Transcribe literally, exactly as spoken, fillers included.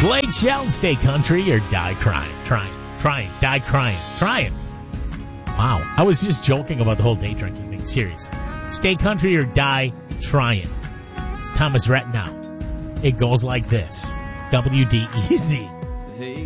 Blake Shelton, stay country or die crying. Trying, trying, die crying, trying. Wow, I was just joking about the whole day drinking thing. Serious. Stay country or die trying. It's Thomas Rhett now. It goes like this. W D E Z.